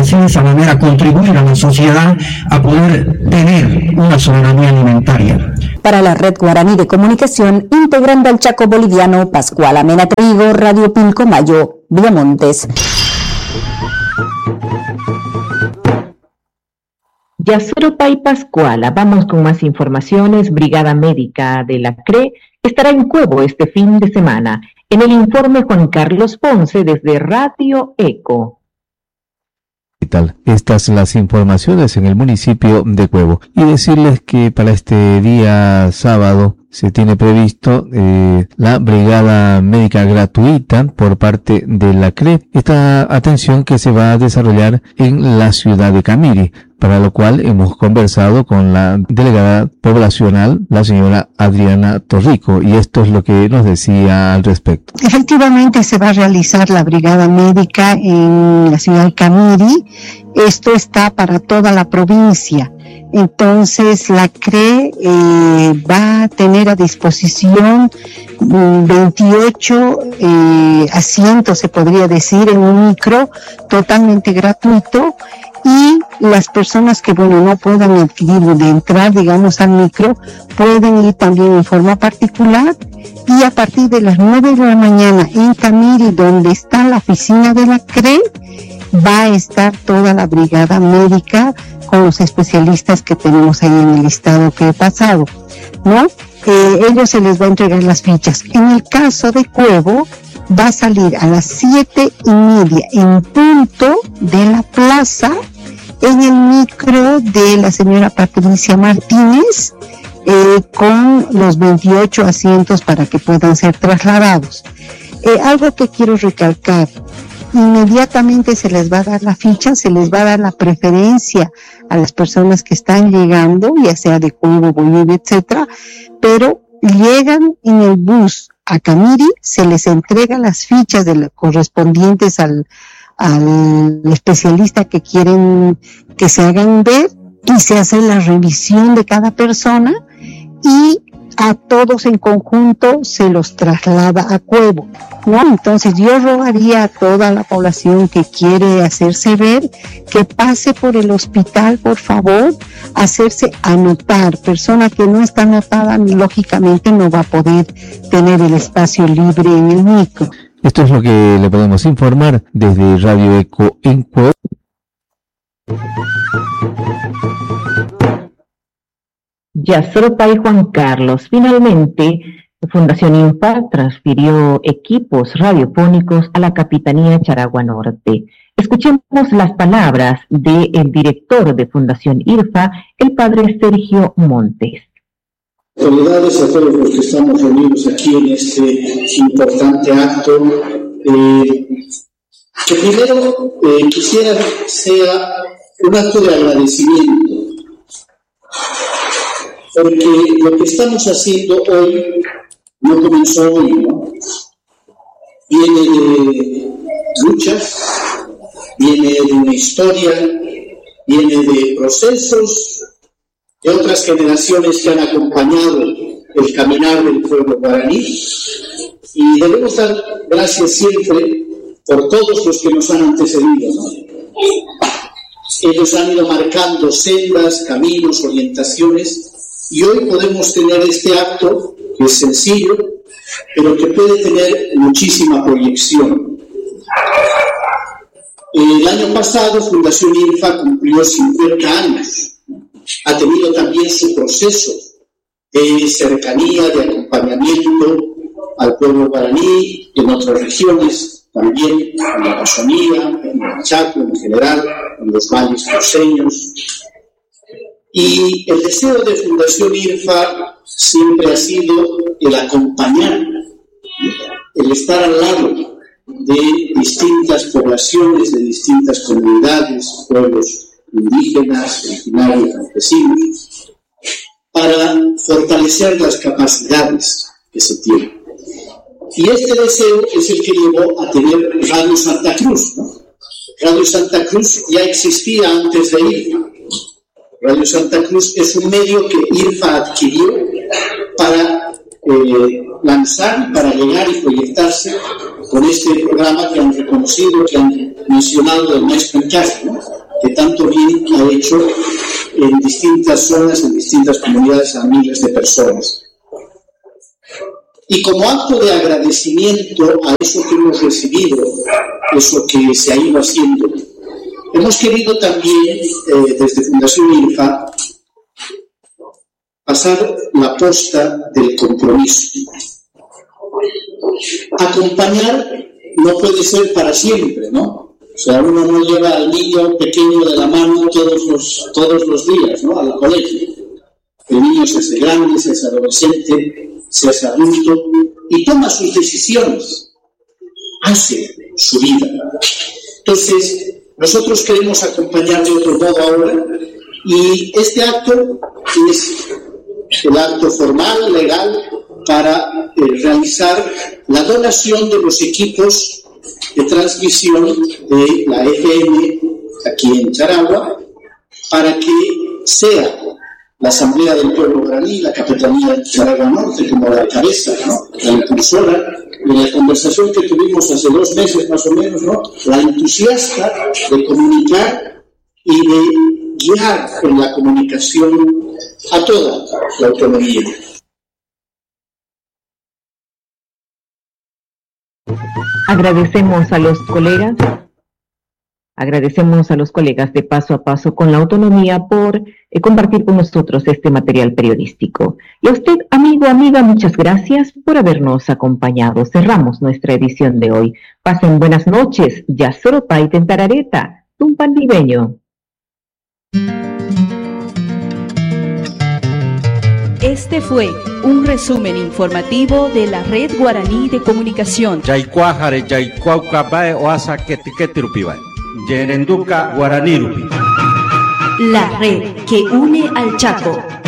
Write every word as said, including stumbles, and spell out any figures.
así de esa manera contribuir a la sociedad a poder tener una soberanía alimentaria. Para la Red Guaraní de Comunicación, integrando al Chaco boliviano, Pascual Amena Trigo, Radio Pilcomayo, Villamontes. Yasoropay Pascuala, vamos con más informaciones. Brigada Médica de la C R E estará en Cuevo este fin de semana. En el informe, Juan Carlos Ponce desde Radio Eco. Estas son las informaciones en el municipio de Cuevo. Y decirles que para este día sábado se tiene previsto eh, la brigada médica gratuita por parte de la C R E. Esta atención que se va a desarrollar en la ciudad de Camiri, para lo cual hemos conversado con la delegada poblacional, la señora Adriana Torrico, y esto es lo que nos decía al respecto. Efectivamente se va a realizar la brigada médica en la ciudad de Camiri. Esto está para toda la provincia. Entonces la C R E eh, va a tener a disposición veintiocho eh, asientos, se podría decir, en un micro totalmente gratuito, y las personas que, bueno, no puedan adquirir de entrar, digamos, al micro, pueden ir también en forma particular, y a partir de las nueve de la mañana en Camiri, donde está la oficina de la C R E, va a estar toda la brigada médica con los especialistas que tenemos ahí en el listado que he pasado, ¿no? Eh, ellos se les va a entregar las fichas. En el caso de Cuevo, va a salir a las siete y media en punto de la plaza, en el micro de la señora Patricia Martínez, eh, con los veintiocho asientos para que puedan ser trasladados. Eh, algo que quiero recalcar: inmediatamente se les va a dar la ficha, se les va a dar la preferencia a las personas que están llegando, ya sea de Cuevo, Bolivia, etcétera, pero llegan en el bus a Camiri, se les entrega las fichas de la, correspondientes al, al especialista que quieren que se hagan ver, y se hace la revisión de cada persona, y a todos en conjunto se los traslada a Cuevo, ¿no? Entonces yo rogaría a toda la población que quiere hacerse ver que pase por el hospital, por favor, hacerse anotar. Persona que no está anotada, lógicamente no va a poder tener el espacio libre en el micro. Esto es lo que le podemos informar desde Radio Eco en Cuevo. Yasoropay Juan Carlos. Finalmente, Fundación INFA transfirió equipos radiofónicos a la Capitanía Charagua Norte. Escuchemos las palabras del director de Fundación IRFA, el padre Sergio Montes. Autoridades, a todos los que estamos reunidos aquí en este importante acto, eh, que primero eh, quisiera sea un acto de agradecimiento, porque lo que estamos haciendo hoy no comenzó hoy, ¿no? Viene de luchas, viene de una historia, viene de procesos de otras generaciones que han acompañado el caminar del pueblo guaraní, y debemos dar gracias siempre por todos los que nos han antecedido, ¿no? Ellos han ido marcando sendas, caminos, orientaciones, y hoy podemos tener este acto que es sencillo, pero que puede tener muchísima proyección. El año pasado Fundación IRFA cumplió cincuenta años. Ha tenido también su proceso de cercanía, de acompañamiento al pueblo guaraní, en otras regiones, también en la Amazonía, en el Chaco en general, en los valles cruceños. Y el deseo de Fundación IRFA siempre ha sido el acompañar, el estar al lado de distintas poblaciones, de distintas comunidades, pueblos indígenas, originarios, campesinos, para fortalecer las capacidades que se tienen. Y este deseo es el que llevó a tener Radio Santa Cruz, ¿no? Radio Santa Cruz ya existía antes de IRFA. Radio Santa Cruz es un medio que IRFA adquirió para eh, lanzar, para llegar y proyectarse con este programa que han reconocido, que han mencionado del maestro en casa, ¿no? tanto bien ha hecho en distintas zonas, en distintas comunidades, a miles de personas. Y como acto de agradecimiento a eso que hemos recibido, eso que se ha ido haciendo, hemos querido también, eh, desde Fundación INFA, pasar la posta del compromiso. Acompañar no puede ser para siempre, ¿no? O sea, uno no lleva al niño pequeño de la mano todos los, todos los días, ¿no?, al colegio. El niño se hace grande, se hace adolescente, se hace adulto y toma sus decisiones, hace su vida. Entonces, nosotros queremos acompañar de otro modo ahora, y este acto es el acto formal, legal, para eh, realizar la donación de los equipos de transmisión de la F M aquí en Charagua, para que sea la Asamblea del Pueblo Guaraní, la Capitanía de Charagua Norte como la cabeza, ¿no?, la impulsora, de la conversación que tuvimos hace dos meses más o menos, ¿no?, la entusiasta de comunicar y de guiar en la comunicación a toda la autonomía. Agradecemos a los colegas, agradecemos a los colegas de Paso a Paso con la Autonomía por eh, compartir con nosotros este material periodístico. Y a usted, amigo, amiga, muchas gracias por habernos acompañado. Cerramos nuestra edición de hoy. Pasen buenas noches. Yasoropay Tentarareta, Tumpandibeño. Este fue un resumen informativo de la Red Guaraní de Comunicación. Yaycuajare, Yaycuaucabae, Oasa, Ketiketirupibae. Yerenduca, Guaranírupi. La red que une al Chaco.